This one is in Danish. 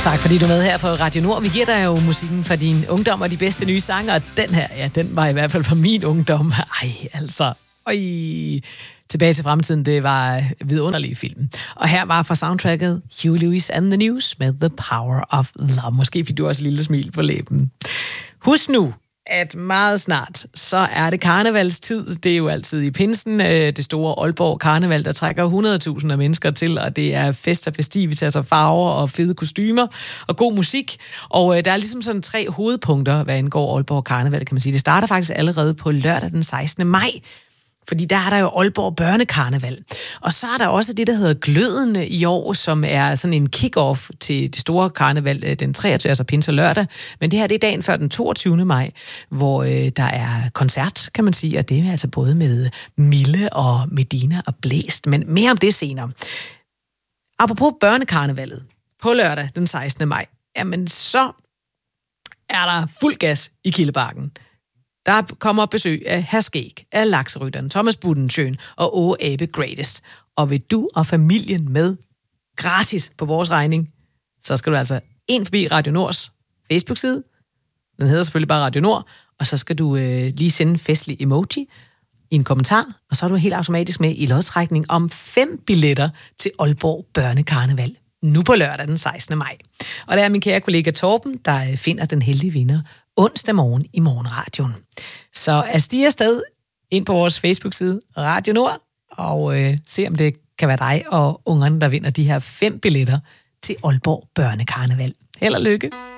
Tak fordi du er med her på Radio Nord. Vi giver dig jo musikken fra din ungdom og de bedste nye sange, og den her, ja, den var i hvert fald fra min ungdom. Tilbage til fremtiden, det var vidunderlige film. Og her var fra soundtracket Huey Lewis and the News med The Power of Love. Måske fik du også et lille smil på læben. Husk nu, at meget snart, så er det karnevalstid. Det er jo altid i pinsen, det store Aalborg Karneval, der trækker 100.000 af mennesker til, og det er fest og festivitas og farver og fede kostymer og god musik. Og der er ligesom sådan 3 hovedpunkter, hvad angår Aalborg Karneval, kan man sige. Det starter faktisk allerede på lørdag den 16. maj, fordi der er der jo Aalborg Børnekarneval. Og så er der også det, der hedder Gløden i år, som er sådan en kick-off til det store karneval den 23. altså pinse lørdag. Men det her, det er dagen før den 22. maj, hvor der er koncert, kan man sige, og det er altså både med Mille og Medina og Blæst, men mere om det senere. Apropos børnekarnevalet på lørdag den 16. maj, jamen så er der fuld gas i Kildebakken. Der kommer besøg af Herskæg, af Lakserytteren, Thomas Budensjøen og Åge Abe Greatest. Og vil du og familien med gratis på vores regning, så skal du altså ind forbi Radio Nords Facebook-side. Den hedder selvfølgelig bare Radio Nord. Og så skal du lige sende en festlig emoji i en kommentar, og så er du helt automatisk med i lodtrækning om 5 billetter til Aalborg Børnekarneval. Nu på lørdag den 16. maj. Og der er min kære kollega Torben, der finder den heldige vinder onsdag morgen i Morgenradioen. Så stige afsted ind på vores Facebook-side Radio Nord, og se om det kan være dig og ungerne, der vinder de her 5 billetter til Aalborg Børnekarneval. Held og lykke!